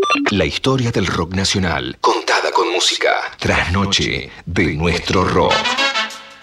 La historia del rock nacional, contada con música. Trasnoche de nuestro rock.